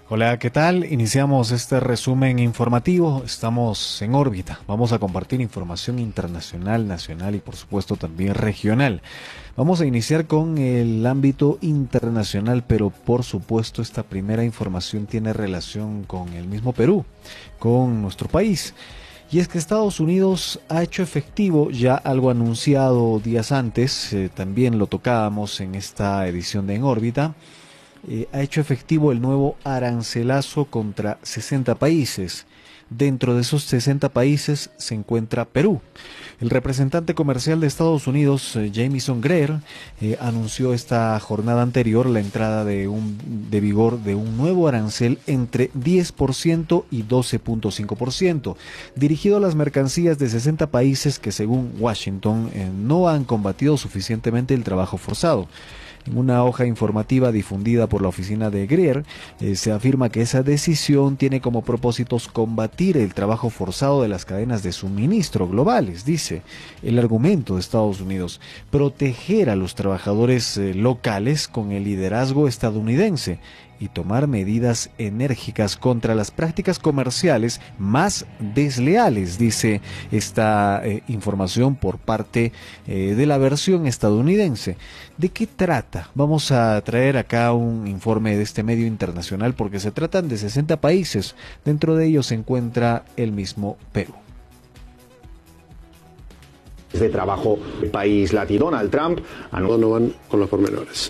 Hola, ¿qué tal? Iniciamos este resumen informativo. Estamos en órbita. Vamos a compartir información internacional, nacional y por supuesto también regional. Vamos a iniciar con el ámbito internacional, pero por supuesto esta primera información tiene relación con el mismo Perú, con nuestro país. Y es que Estados Unidos ha hecho efectivo ya algo anunciado días antes, también lo tocábamos en esta edición de En órbita. Ha hecho efectivo el nuevo arancelazo contra 60 países. Dentro de esos 60 países se encuentra Perú. El representante comercial de Estados Unidos, Jamieson Greer, anunció esta jornada anterior la entrada de vigor de un nuevo arancel entre 10% y 12.5%, dirigido a las mercancías de 60 países que, según Washington, no han combatido suficientemente el trabajo forzado. En una hoja informativa difundida por la oficina de Greer, se afirma que esa decisión tiene como propósitos combatir el trabajo forzado de las cadenas de suministro globales, dice el argumento de Estados Unidos, proteger a los trabajadores locales con el liderazgo estadounidense y tomar medidas enérgicas contra las prácticas comerciales más desleales, dice esta información por parte de la versión estadounidense. ¿De qué trata? Vamos a traer acá un informe de este medio internacional porque se tratan de 60 países. Dentro de ellos se encuentra el mismo Perú. De trabajo, el país latino, Donald Trump, no van con los pormenores.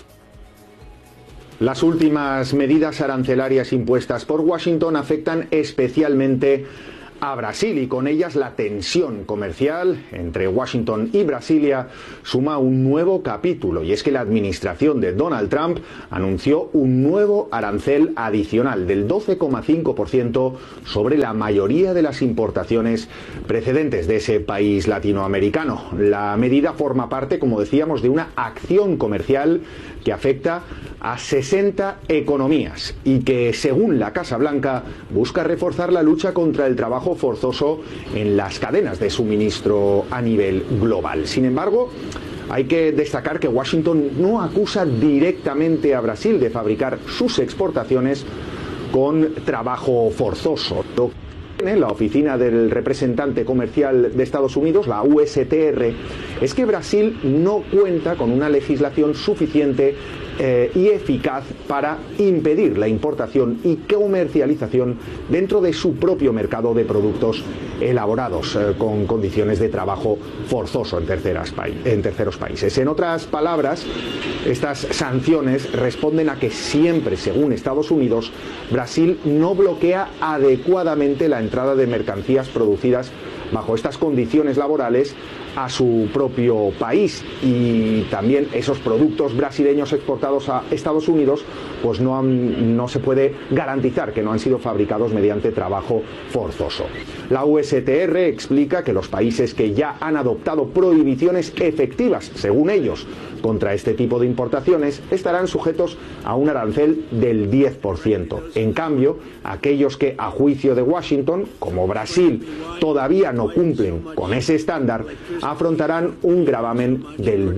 Las últimas medidas arancelarias impuestas por Washington afectan especialmente a Brasil y con ellas la tensión comercial entre Washington y Brasilia suma un nuevo capítulo, y es que la administración de Donald Trump anunció un nuevo arancel adicional del 12,5% sobre la mayoría de las importaciones precedentes de ese país latinoamericano. La medida forma parte, como decíamos, de una acción comercial que afecta a 60 economías y que, según la Casa Blanca, busca reforzar la lucha contra el trabajo forzoso en las cadenas de suministro a nivel global. Sin embargo, hay que destacar que Washington no acusa directamente a Brasil de fabricar sus exportaciones con trabajo forzoso. La oficina del representante comercial de Estados Unidos, la USTR, es que Brasil no cuenta con una legislación suficiente y eficaz para impedir la importación y comercialización dentro de su propio mercado de productos elaborados con condiciones de trabajo forzoso en terceros países. En otras palabras, estas sanciones responden a que siempre, según Estados Unidos, Brasil no bloquea adecuadamente la entrada de mercancías producidas bajo estas condiciones laborales a su propio país, y también esos productos brasileños exportados a Estados Unidos pues no se puede garantizar que no han sido fabricados mediante trabajo forzoso. La USTR explica que los países que ya han adoptado prohibiciones efectivas, según ellos, contra este tipo de importaciones estarán sujetos a un arancel del 10%. En cambio, aquellos que, a juicio de Washington, como Brasil, todavía no cumplen con ese estándar, afrontarán un gravamen del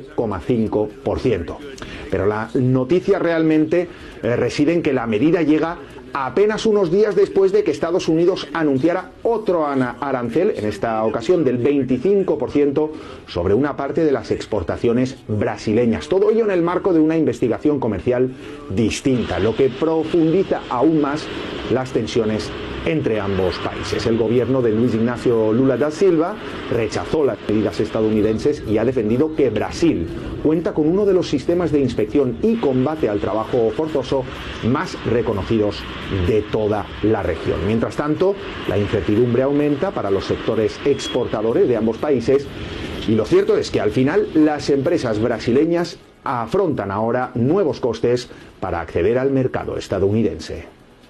12,5%. Pero la noticia realmente reside en que la medida llega apenas unos días después de que Estados Unidos anunciara otro arancel, en esta ocasión del 25%, sobre una parte de las exportaciones brasileñas. Todo ello en el marco de una investigación comercial distinta, lo que profundiza aún más las tensiones entre ambos países. El gobierno de Luis Ignacio Lula da Silva rechazó las medidas estadounidenses y ha defendido que Brasil cuenta con uno de los sistemas de inspección y combate al trabajo forzoso más reconocidos de toda la región. Mientras tanto, la incertidumbre aumenta para los sectores exportadores de ambos países, y lo cierto es que al final las empresas brasileñas afrontan ahora nuevos costes para acceder al mercado estadounidense.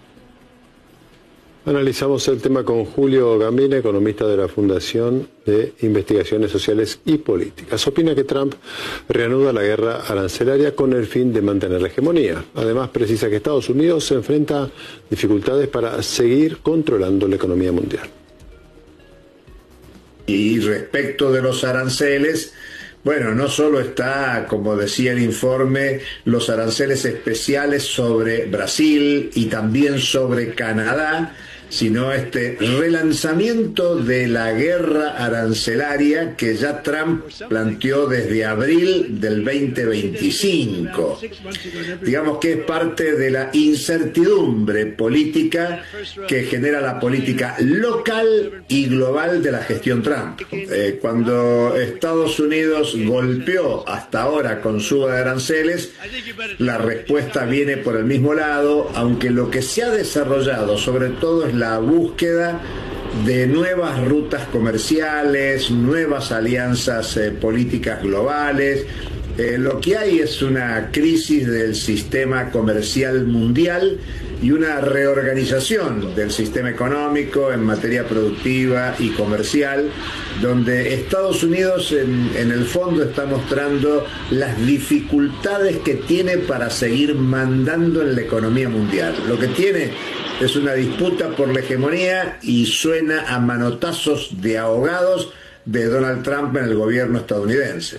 Analizamos el tema con Julio Gambina, economista de la Fundación de Investigaciones Sociales y Políticas. Opina que Trump reanuda la guerra arancelaria con el fin de mantener la hegemonía. Además, precisa que Estados Unidos se enfrenta a dificultades para seguir controlando la economía mundial. Y respecto de los aranceles, Bueno, no solo está, como decía el informe, los aranceles especiales sobre Brasil y también sobre Canadá, sino este relanzamiento de la guerra arancelaria que ya Trump planteó desde abril del 2025. Digamos que es parte de la incertidumbre política que genera la política local y global de la gestión Trump. Cuando Estados Unidos golpeó hasta ahora con suba de aranceles, la respuesta viene por el mismo lado, aunque lo que se ha desarrollado sobre todo es la búsqueda de nuevas rutas comerciales, nuevas alianzas políticas globales. Lo que hay es una crisis del sistema comercial mundial y una reorganización del sistema económico en materia productiva y comercial, donde Estados Unidos en el fondo está mostrando las dificultades que tiene para seguir mandando en la economía mundial. Lo que tiene es una disputa por la hegemonía y suena a manotazos de ahogados de Donald Trump en el gobierno estadounidense.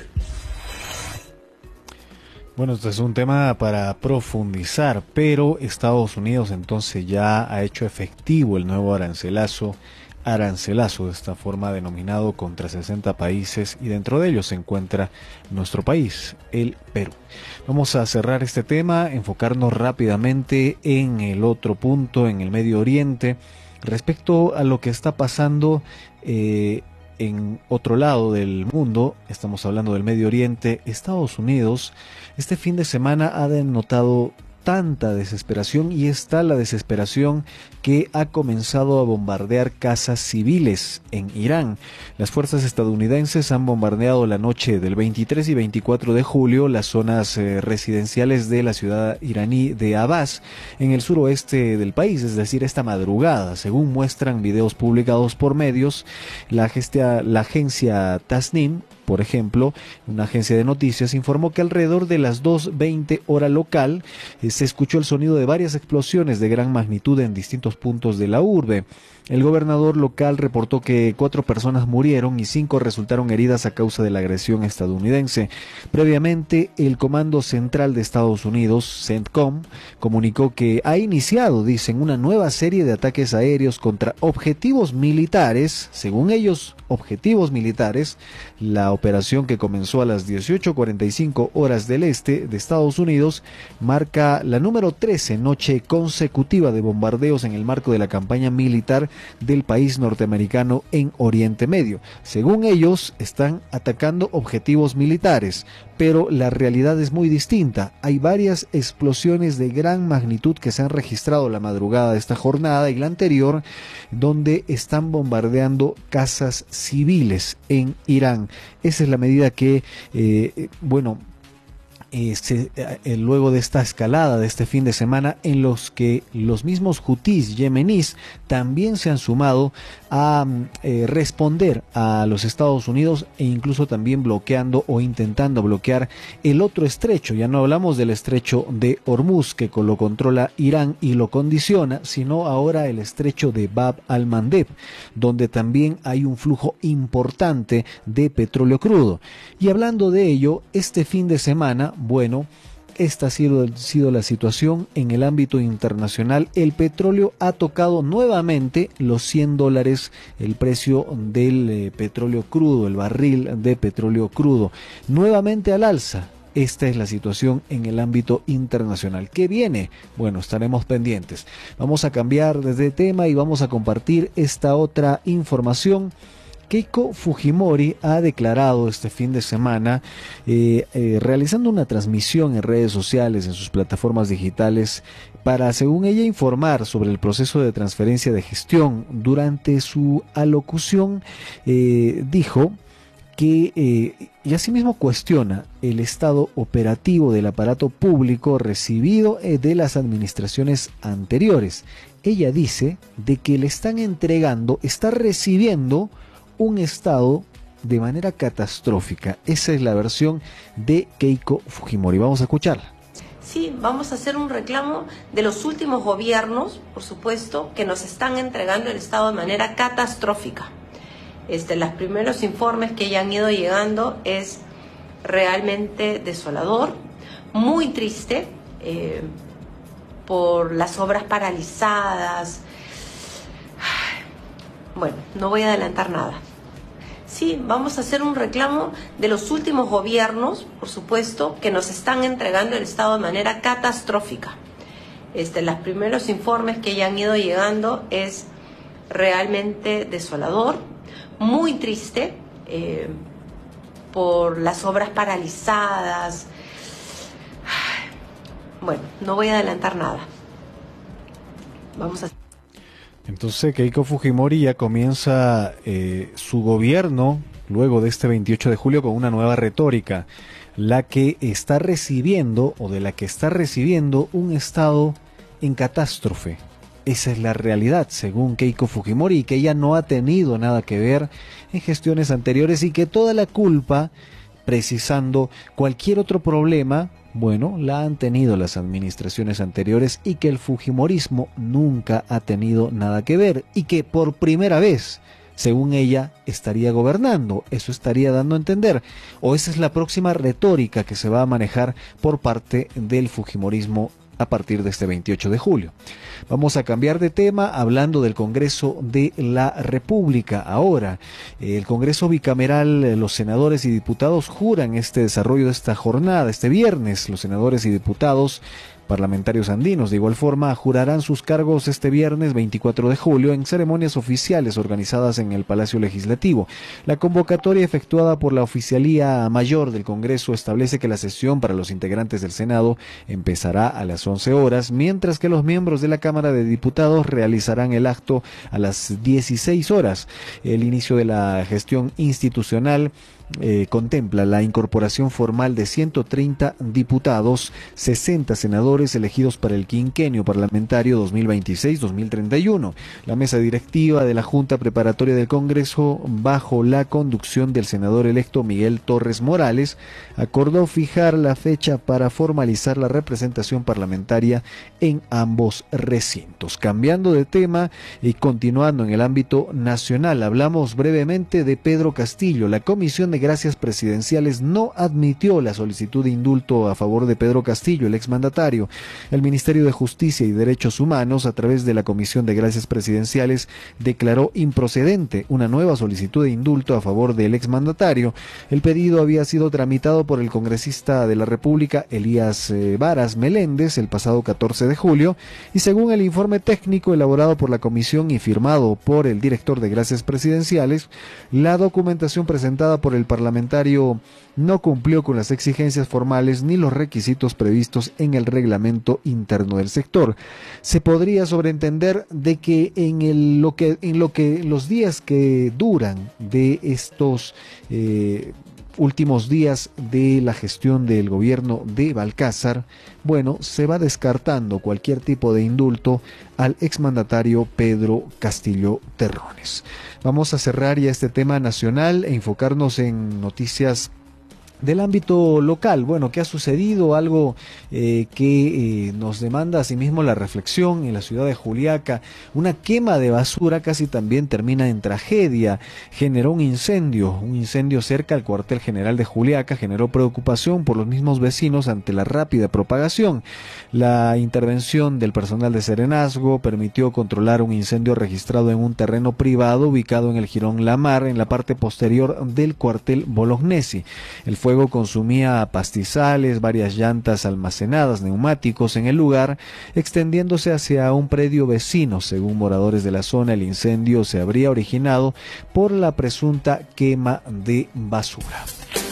Bueno, este es un tema para profundizar, pero Estados Unidos entonces ya ha hecho efectivo el nuevo arancelazo de esta forma denominado contra 60 países, y dentro de ellos se encuentra nuestro país, el Perú. Vamos a cerrar este tema, enfocarnos rápidamente en el otro punto, en el Medio Oriente, respecto a lo que está pasando en otro lado del mundo. Estamos hablando del Medio Oriente. Estados Unidos este fin de semana ha denotado tanta desesperación, y está la desesperación que ha comenzado a bombardear casas civiles en Irán. Las fuerzas estadounidenses han bombardeado la noche del 23 y 24 de julio las zonas residenciales de la ciudad iraní de Abbas, en el suroeste del país, es decir, esta madrugada. Según muestran videos publicados por medios, la agencia Tasnim, por ejemplo, una agencia de noticias, informó que alrededor de las 2:20 hora local se escuchó el sonido de varias explosiones de gran magnitud en distintos puntos de la urbe. El gobernador local reportó que 4 personas murieron y 5 resultaron heridas a causa de la agresión estadounidense. Previamente, el Comando Central de Estados Unidos, CENTCOM, comunicó que ha iniciado, dicen, una nueva serie de ataques aéreos contra objetivos militares, según ellos, objetivos militares. La operación, que comenzó a las 18:45 horas del este de Estados Unidos, marca la número 13 noche consecutiva de bombardeos en el marco de la campaña militar del país norteamericano en Oriente Medio. Según ellos, están atacando objetivos militares, pero la realidad es muy distinta. Hay varias explosiones de gran magnitud que se han registrado la madrugada de esta jornada y la anterior, donde están bombardeando casas civiles en Irán. Esa es la medida que, luego de esta escalada de este fin de semana, en los que los mismos hutís yemeníes también se han sumado a responder a los Estados Unidos, e incluso también bloqueando o intentando bloquear el otro estrecho. Ya no hablamos del estrecho de Hormuz, que lo controla Irán y lo condiciona, sino ahora el estrecho de Bab al-Mandeb, donde también hay un flujo importante de petróleo crudo. Y hablando de ello, este fin de semana, bueno, esta ha sido la situación en el ámbito internacional. El petróleo ha tocado nuevamente los $100, el precio del petróleo crudo, el barril de petróleo crudo, nuevamente al alza. Esta es la situación en el ámbito internacional. ¿Qué viene? Bueno, estaremos pendientes. Vamos a cambiar de tema y vamos a compartir esta otra información. Keiko Fujimori ha declarado este fin de semana, realizando una transmisión en redes sociales, en sus plataformas digitales, para, según ella, informar sobre el proceso de transferencia de gestión. Durante su alocución dijo que y asimismo cuestiona el estado operativo del aparato público recibido de las administraciones anteriores. Ella dice de que le están entregando, está recibiendo un estado de manera catastrófica. Esa es la versión de Keiko Fujimori. Vamos a escucharla. Sí, vamos a hacer un reclamo de los últimos gobiernos, por supuesto, que nos están entregando el estado de manera catastrófica. Los primeros informes que ya han ido llegando es realmente desolador, muy triste por las obras paralizadas. Bueno, no voy a adelantar nada. Sí, vamos a hacer un reclamo de los últimos gobiernos, por supuesto, que nos están entregando el Estado de manera catastrófica. Los primeros informes que ya han ido llegando es realmente desolador, muy triste por las obras paralizadas. Bueno, no voy a adelantar nada. Vamos a... Entonces Keiko Fujimori ya comienza su gobierno luego de este 28 de julio con una nueva retórica, la que está recibiendo o de la que está recibiendo un Estado en catástrofe. Esa es la realidad, según Keiko Fujimori, y que ella no ha tenido nada que ver en gestiones anteriores y que toda la culpa, precisando cualquier otro problema, bueno, la han tenido las administraciones anteriores y que el fujimorismo nunca ha tenido nada que ver y que por primera vez, según ella, estaría gobernando. Eso estaría dando a entender, o esa es la próxima retórica que se va a manejar por parte del fujimorismo a partir de este 28 de julio. Vamos a cambiar de tema hablando del Congreso de la República. Ahora, el Congreso bicameral, los senadores y diputados juran este desarrollo de esta jornada, este viernes. Los senadores y diputados parlamentarios andinos, de igual forma, jurarán sus cargos este viernes 24 de julio en ceremonias oficiales organizadas en el Palacio Legislativo. La convocatoria efectuada por la Oficialía Mayor del Congreso establece que la sesión para los integrantes del Senado empezará a las 11 horas, mientras que los miembros de la Cámara de Diputados realizarán el acto a las 16 horas. El inicio de la gestión institucional contempla la incorporación formal de 130 diputados, 60 senadores elegidos para el quinquenio parlamentario 2026-2031. La mesa directiva de la Junta Preparatoria del Congreso, bajo la conducción del senador electo Miguel Torres Morales, acordó fijar la fecha para formalizar la representación parlamentaria en ambos recintos. Cambiando de tema y continuando en el ámbito nacional, hablamos brevemente de Pedro Castillo. La Comisión de Gracias Presidenciales no admitió la solicitud de indulto a favor de Pedro Castillo, el exmandatario. El Ministerio de Justicia y Derechos Humanos, a través de la Comisión de Gracias Presidenciales, declaró improcedente una nueva solicitud de indulto a favor del exmandatario. El pedido había sido tramitado por el congresista de la República, Elías Varas Meléndez, el pasado 14 de julio, y según el informe técnico elaborado por la comisión y firmado por el director de Gracias Presidenciales, la documentación presentada por el parlamentario no cumplió con las exigencias formales ni los requisitos previstos en el reglamento interno del sector. Se podría sobreentender de que en los días que duran de estos últimos días de la gestión del gobierno de Balcázar, bueno, se va descartando cualquier tipo de indulto al exmandatario Pedro Castillo Terrones. Vamos a cerrar ya este tema nacional e enfocarnos en noticias del ámbito local. Bueno, ¿qué ha sucedido? Algo que nos demanda asimismo la reflexión en la ciudad de Juliaca. Una quema de basura casi también termina en tragedia. Generó un incendio cerca al cuartel general de Juliaca. Generó preocupación por los mismos vecinos ante la rápida propagación. La intervención del personal de Serenazgo permitió controlar un incendio registrado en un terreno privado ubicado en el jirón La Mar, en la parte posterior del cuartel Bolognesi. El fuego consumía pastizales, varias llantas almacenadas, neumáticos en el lugar, extendiéndose hacia un predio vecino. Según moradores de la zona, el incendio se habría originado por la presunta quema de basura.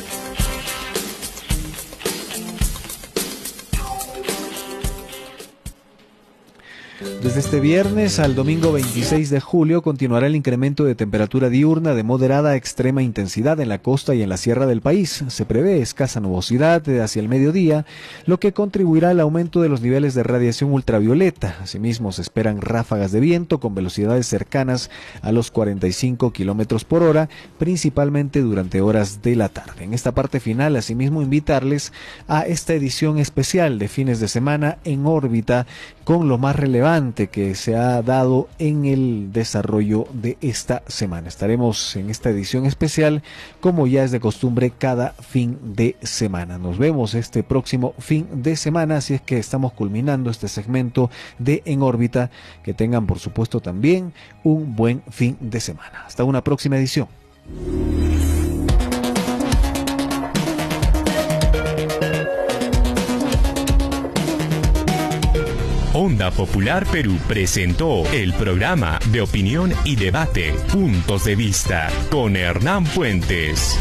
Desde este viernes al domingo 26 de julio continuará el incremento de temperatura diurna de moderada a extrema intensidad en la costa y en la sierra del país. Se prevé escasa nubosidad hacia el mediodía, lo que contribuirá al aumento de los niveles de radiación ultravioleta. Asimismo, se esperan ráfagas de viento con velocidades cercanas a los 45 kilómetros por hora, principalmente durante horas de la tarde. En esta parte final, asimismo, invitarles a esta edición especial de fines de semana en órbita con lo más relevante relevante que se ha dado en el desarrollo de esta semana. Estaremos en esta edición especial, como ya es de costumbre, cada fin de semana. Nos vemos este próximo fin de semana, así es que estamos culminando este segmento de En órbita. Que tengan, por supuesto, también un buen fin de semana. Hasta una próxima edición. Onda Popular Perú presentó el programa de opinión y debate Puntos de Vista con Hernán Puentes.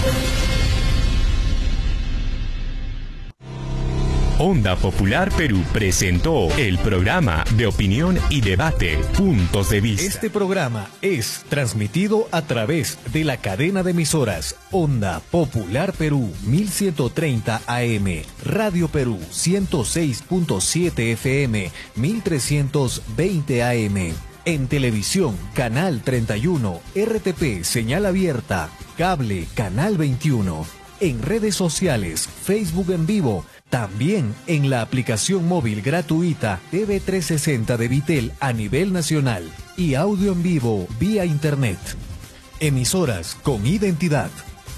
Onda Popular Perú presentó el programa de opinión y debate Puntos de Vista. Este programa es transmitido a través de la cadena de emisoras Onda Popular Perú 1130 AM, Radio Perú 106.7 FM 1320 AM. En televisión, Canal 31, RTP, señal abierta, cable, Canal 21. En redes sociales, Facebook en vivo. También en la aplicación móvil gratuita TV360 de Vitel a nivel nacional y audio en vivo vía internet. Emisoras con identidad.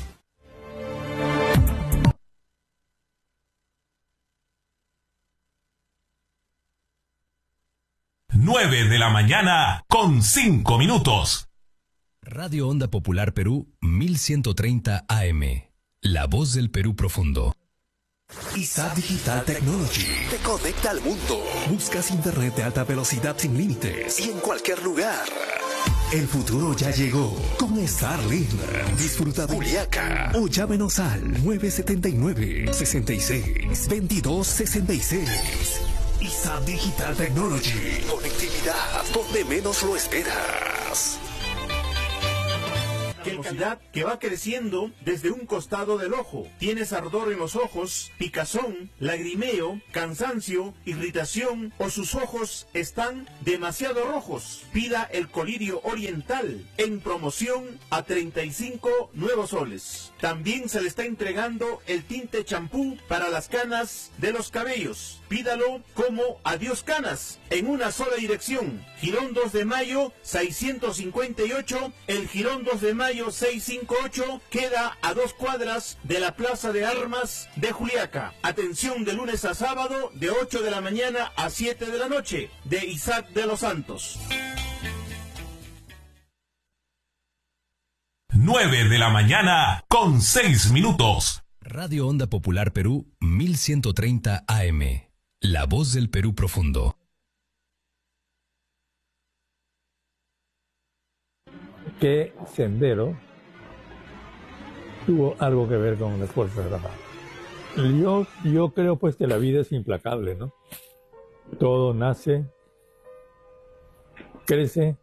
Nueve de la mañana con 5 minutos. Radio Onda Popular Perú 1130 AM. La voz del Perú profundo. ISAT Digital Technology te conecta al mundo. Buscas internet de alta velocidad sin límites y en cualquier lugar. El futuro ya llegó con Starlink. Disfruta de Juliaca o llámenos al 979-66-2266. ISAT Digital Technology. Conectividad donde menos lo esperas. Callosidad que va creciendo desde un costado del ojo. Tienes ardor en los ojos, picazón, lagrimeo, cansancio, irritación o sus ojos están demasiado rojos. Pida el colirio oriental en promoción a 35 nuevos soles. También se le está entregando el tinte champú para las canas de los cabellos. Pídalo como Adiós Canas en una sola dirección. Girón 2 de Mayo 658, el Girón 2 de Mayo 658 queda a 2 cuadras de la Plaza de Armas de Juliaca. Atención de lunes a sábado de 8 de la mañana a 7 de la noche de Isaac de los Santos. 9 de la mañana con 6 minutos. Radio Onda Popular Perú 1130 AM. La voz del Perú profundo. Que Sendero tuvo algo que ver con las Fuerzas Armadas. Yo creo pues que la vida es implacable, ¿no? Todo nace, crece,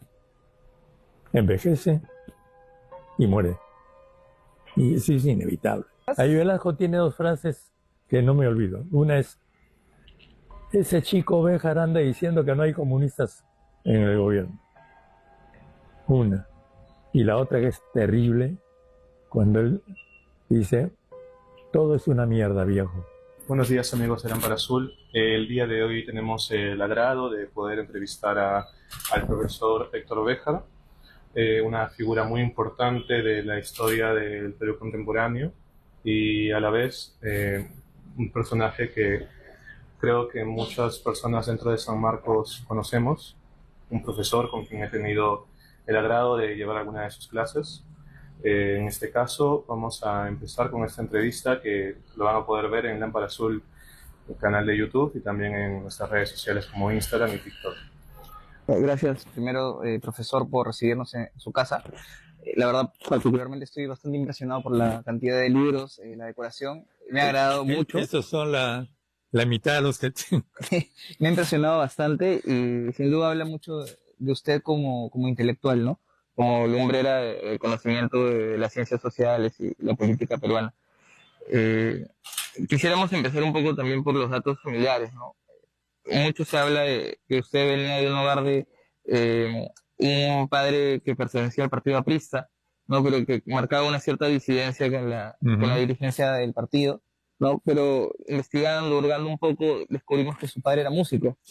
envejece y muere. Y eso es inevitable. Ahí Velasco tiene dos frases que no me olvido. Una es: ese chico Béjar anda diciendo que no hay comunistas en el gobierno. Una. Y la otra que es terrible, cuando él dice: todo es una mierda, viejo. Buenos días, amigos de Lámpara Azul. El día de hoy tenemos el agrado de poder entrevistar al profesor Héctor Béjar, una figura muy importante de la historia del Perú contemporáneo y a la vez un personaje que creo que muchas personas dentro de San Marcos conocemos, un profesor con quien he tenido el agrado de llevar alguna de sus clases. En este caso vamos a empezar con esta entrevista que lo van a poder ver en Lámpara Azul, el canal de YouTube y también en nuestras redes sociales como Instagram y TikTok. Gracias primero, profesor, por recibirnos en su casa. La verdad, particularmente estoy bastante impresionado por la cantidad de libros, la decoración. Me ha agradado mucho. Estos son la mitad de los que tengo. Me ha impresionado bastante y sin duda habla mucho de usted como intelectual, ¿no? Como lumbrera del conocimiento de las ciencias sociales y la política peruana. Quisiéramos empezar un poco también por los datos familiares, ¿no? Mucho se habla de que usted venía de un hogar de un padre que pertenecía al partido aprista, ¿no? Pero que marcaba una cierta disidencia con la dirigencia del partido, ¿no? Pero investigando, hurgando un poco, descubrimos que su padre era músico. Sí.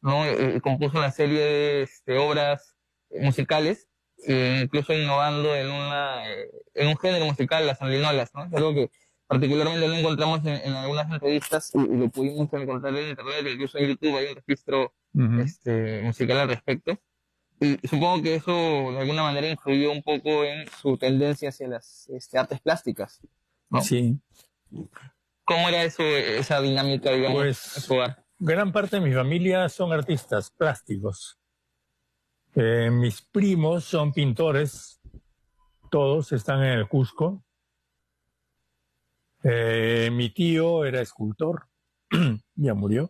¿no? Compuso una serie de obras musicales, incluso innovando en un género musical, las andinolas, ¿no? Es algo que particularmente lo encontramos en algunas entrevistas y lo pudimos encontrar en internet, incluso en YouTube hay un registro musical al respecto. Y supongo que eso de alguna manera influyó un poco en su tendencia hacia las artes plásticas, ¿no? Sí. ¿Cómo era eso, esa dinámica, digamos, pues, en su hogar? Gran parte de mi familia son artistas plásticos. Mis primos son pintores, todos están en el Cusco. Mi tío era escultor, ya murió.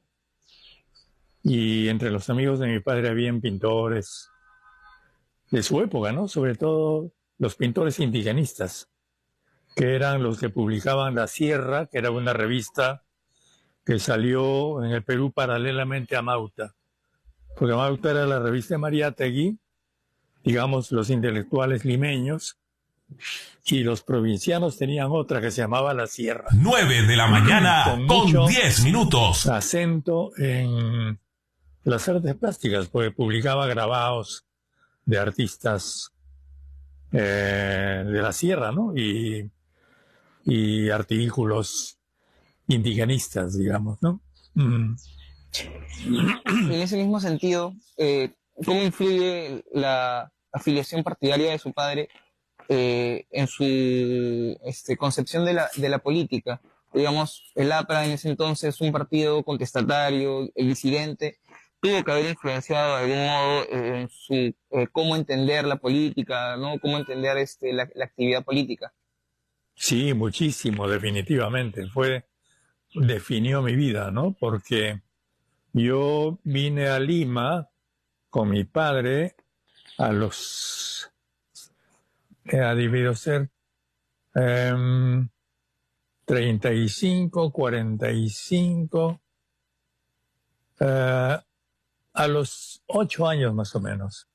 Y entre los amigos de mi padre habían pintores de su época, ¿no? Sobre todo los pintores indigenistas, que eran los que publicaban La Sierra, que era una revista que salió en el Perú paralelamente a Mauta. Porque Mauta era la revista de Mariátegui, digamos, los intelectuales limeños, y los provincianos tenían otra que se llamaba La Sierra. 9 de la mañana con 10 minutos. Acento en las artes plásticas, porque publicaba grabados de artistas de la sierra, ¿no? Y artículos indigenistas, digamos, ¿no? En ese mismo sentido, ¿cómo influye la afiliación partidaria de su padre en su concepción de la política? Digamos, el APRA en ese entonces, un partido contestatario, el disidente, tuvo que haber influenciado de algún modo en su cómo entender la política, ¿no? Cómo entender la actividad política. Sí, muchísimo, definitivamente. Definió mi vida, ¿no? Porque yo vine a Lima con mi padre a los... ha debido ser 35, 45... a los 8 años más o menos.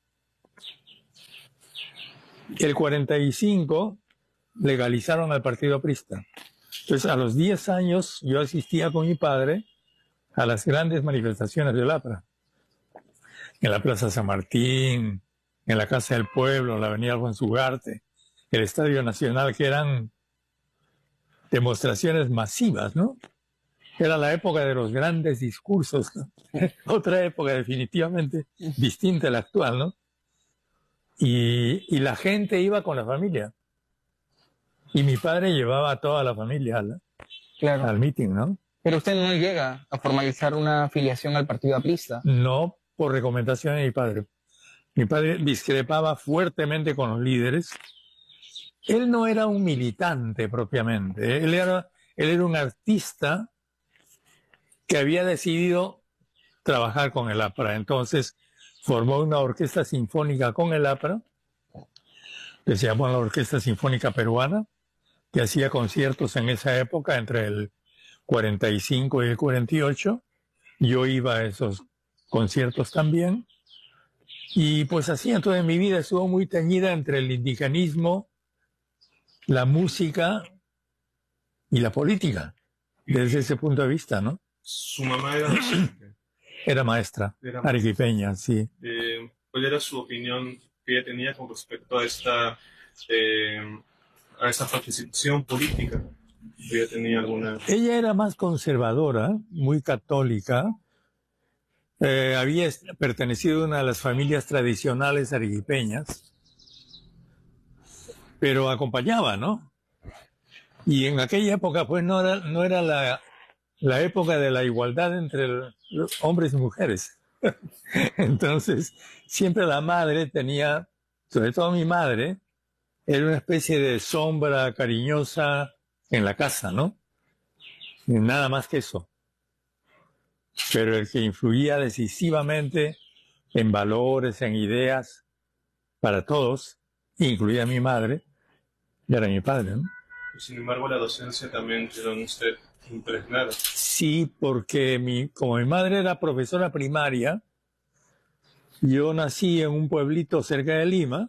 El 45 legalizaron al Partido Aprista. Entonces, a los 10 años yo asistía con mi padre a las grandes manifestaciones del APRA. En la Plaza San Martín, en la Casa del Pueblo, la Avenida Juan Sugarte, el Estadio Nacional, que eran demostraciones masivas, ¿no? Era la época de los grandes discursos, ¿no? Otra época definitivamente distinta a la actual, ¿no? Y la gente iba con la familia. Y mi padre llevaba a toda la familia al meeting, ¿no? Pero usted no llega a formalizar una afiliación al Partido Aprista. No, por recomendación de mi padre. Mi padre discrepaba fuertemente con los líderes. Él no era un militante propiamente. Él era un artista que había decidido trabajar con el APRA. Entonces formó una orquesta sinfónica con el APRA, que se llamó la Orquesta Sinfónica Peruana, que hacía conciertos en esa época, entre el 45 y el 48. Yo iba a esos conciertos también. Y pues así, entonces mi vida estuvo muy teñida entre el indigenismo, la música y la política, desde ese punto de vista, ¿no? Su mamá era docente. Era maestra, arequipeña, sí. ¿Cuál era su opinión que ella tenía con respecto a esa participación política? ¿Ella tenía alguna...? Ella era más conservadora, muy católica. Había pertenecido a una de las familias tradicionales arequipeñas, pero acompañaba, ¿no? Y en aquella época, pues, no era la época de la igualdad entre hombres y mujeres. Entonces, siempre la madre tenía, sobre todo mi madre, era una especie de sombra cariñosa en la casa, ¿no? Y nada más que eso. Pero el que influía decisivamente en valores, en ideas, para todos, incluida mi madre, era mi padre, ¿no? Sin embargo, la docencia también quedó en usted impregnada. Sí, porque como mi madre era profesora primaria, yo nací en un pueblito cerca de Lima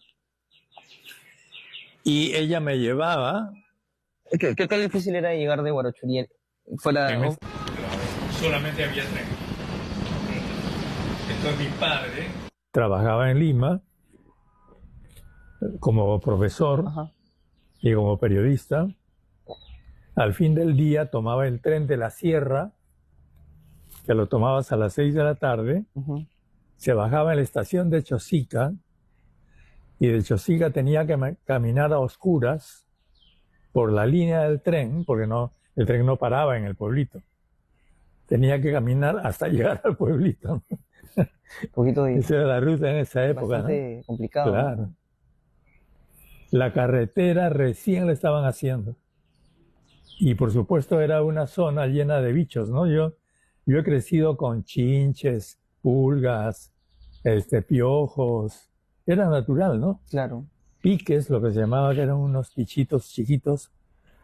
y ella me llevaba. ¿Qué tan difícil era llegar de Huarochurí? Solamente había tren. Entonces mi padre trabajaba en Lima como profesor y como periodista. Al fin del día tomaba el tren de la Sierra, que lo tomabas a las 6 de la tarde, se bajaba en la estación de Chosica, y de Chosica tenía que caminar a oscuras por la línea del tren, porque el tren no paraba en el pueblito. Tenía que caminar hasta llegar al pueblito. Un poquito de... Esa era la ruta en esa época. Bastante complicado. Claro. ¿No? La carretera recién la estaban haciendo. Y por supuesto era una zona llena de bichos, ¿no? Yo he crecido con chinches, pulgas, piojos. Era natural, ¿no? Claro. Piques, lo que se llamaba, que eran unos bichitos chiquitos,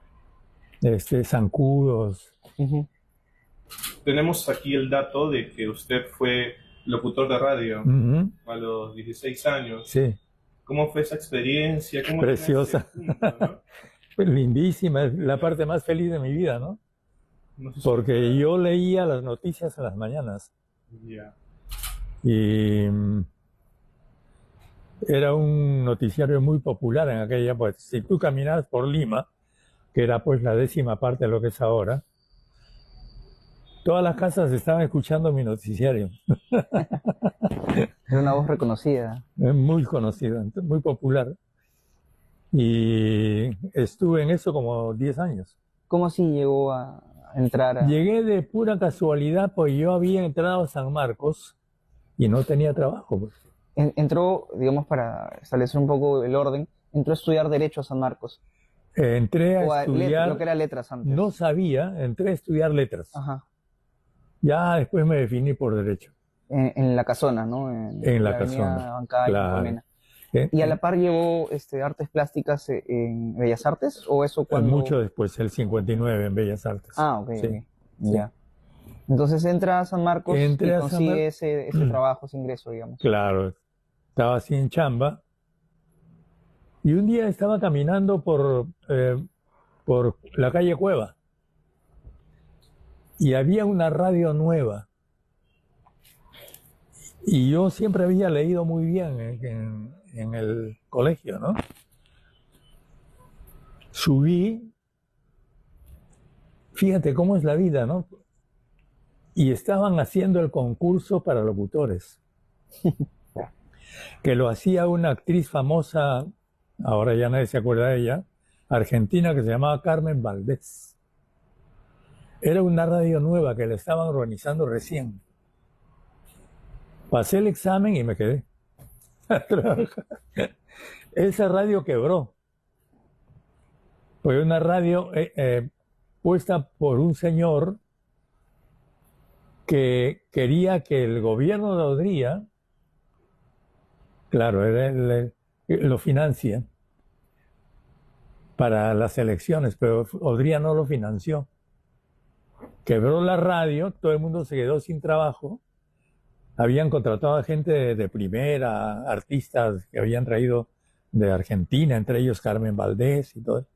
zancudos. Tenemos aquí el dato de que usted fue locutor de radio a los 16 años. Sí. ¿Cómo fue esa experiencia? ¿Cómo preciosa. Punto, ¿no? Pues lindísima, es la parte más feliz de mi vida, ¿no? No sé si porque yo leía las noticias en las mañanas. Yeah. Y era un noticiario muy popular en aquella, pues si tú caminabas por Lima, que era pues la 10ª parte de lo que es ahora, todas las casas estaban escuchando mi noticiario. Era una voz reconocida. Muy conocida, muy popular. Y estuve en eso como 10 años. ¿Cómo así llegó a entrar a...? Llegué de pura casualidad, pues yo había entrado a San Marcos y no tenía trabajo. Pues. Entró, digamos, para establecer un poco el orden, entró a estudiar Derecho a San Marcos. Entré a estudiar... Lo que era letras antes. No sabía, entré a estudiar letras. Ajá. Ya después me definí por Derecho. En la Casona, ¿no? En la Casona. Bancaria, claro. ¿Y a la par llevó artes plásticas en Bellas Artes? ¿O eso cuando...? Mucho después, el 59 en Bellas Artes. Ah, ok. Sí. Okay. Ya. Entonces entra a San Marcos y consigue ese trabajo, ese ingreso, digamos. Claro. Estaba así en chamba. Y un día estaba caminando por la calle Cueva. Y había una radio nueva. Y yo siempre había leído muy bien en el colegio, ¿no? Subí, fíjate cómo es la vida, ¿no? Y estaban haciendo el concurso para locutores, que lo hacía una actriz famosa, ahora ya nadie se acuerda de ella, argentina, que se llamaba Carmen Valdés. Era una radio nueva que la estaban organizando recién. Pasé el examen y me quedé. Esa radio quebró. Fue una radio puesta por un señor que quería que el gobierno de Odría, claro, lo financia para las elecciones, pero Odría no lo financió. Quebró la radio, todo el mundo se quedó sin trabajo. Habían contratado a gente de primera, artistas que habían traído de Argentina, entre ellos Carmen Valdés y todo.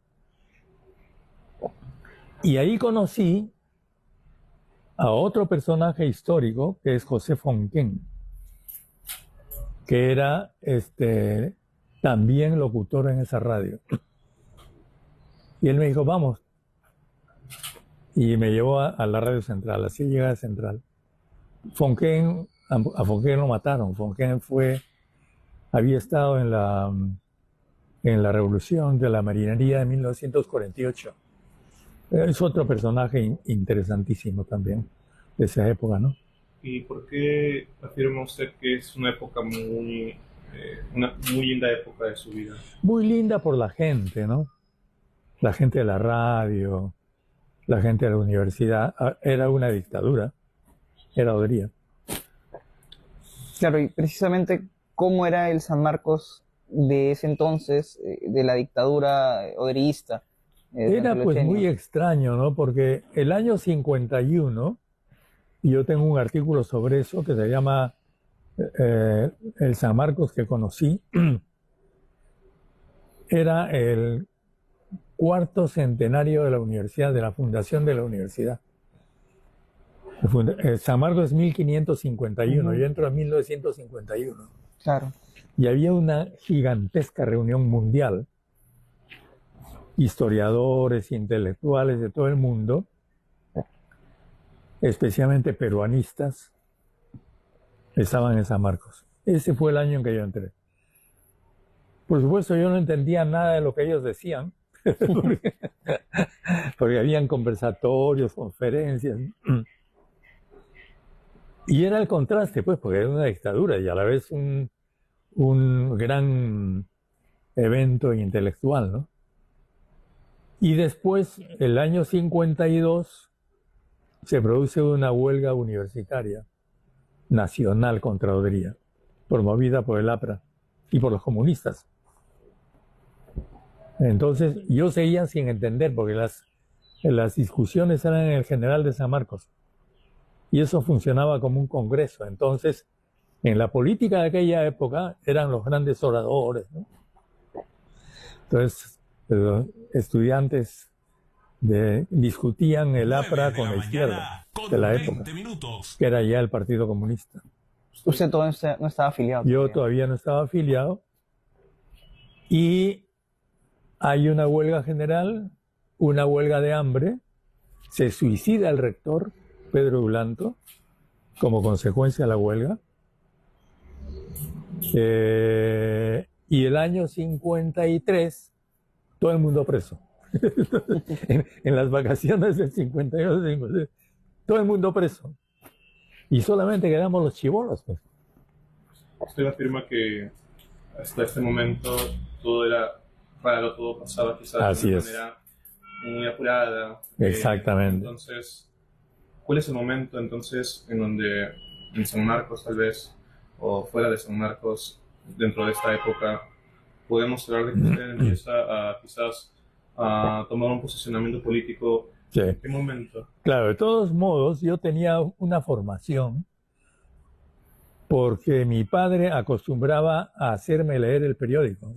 Y ahí conocí a otro personaje histórico, que es José Fonquén, que era también locutor en esa radio. Y él me dijo, vamos. Y me llevó a la radio central, así llegué a Central. Fonquén... A Fonquén lo mataron. Fonquén había estado en la revolución de la marinería de 1948. Es otro personaje interesantísimo también de esa época, ¿no? ¿Y por qué afirma usted que es una época una muy linda época de su vida? Muy linda por la gente, ¿no? La gente de la radio, la gente de la universidad. Era una dictadura, era Odría. Claro, y precisamente cómo era el San Marcos de ese entonces, de la dictadura odrillista. Era pues muy extraño, ¿no? Porque el año 51, y yo tengo un artículo sobre eso que se llama El San Marcos que conocí, era el 4º centenario de la universidad, de la fundación de la universidad. San Marcos es 1551, yo entro en 1951. Claro. Y había una gigantesca reunión mundial, historiadores, intelectuales de todo el mundo, especialmente peruanistas, estaban en San Marcos. Ese fue el año en que yo entré. Por supuesto, yo no entendía nada de lo que ellos decían, porque habían conversatorios, conferencias, y era el contraste, pues, porque era una dictadura y a la vez un gran evento intelectual, ¿no? Y después, el año 52, se produce una huelga universitaria nacional contra Odría, promovida por el APRA y por los comunistas. Entonces, yo seguía sin entender, porque las discusiones eran en el General de San Marcos, y eso funcionaba como un congreso. Entonces, en la política de aquella época eran los grandes oradores, ¿no? Entonces, los estudiantes discutían el APRA con la izquierda de la época, que era ya el Partido Comunista. ¿Usted todavía no estaba afiliado? Yo todavía no estaba afiliado. Y hay una huelga general, una huelga de hambre, se suicida el rector, Pedro Blanto, como consecuencia de la huelga. Y el año 53, todo el mundo preso. en las vacaciones del 52, 53, todo el mundo preso. Y solamente quedamos los chibolos, pues. Usted afirma que hasta este momento todo era raro, todo pasaba quizás de una manera muy apurada. Exactamente. Entonces, ¿cuál es el momento entonces en donde en San Marcos tal vez, o fuera de San Marcos, dentro de esta época, podemos hablar de que usted empieza a quizás a tomar un posicionamiento político? Sí. ¿En qué momento? Claro, de todos modos, yo tenía una formación porque mi padre acostumbraba a hacerme leer el periódico.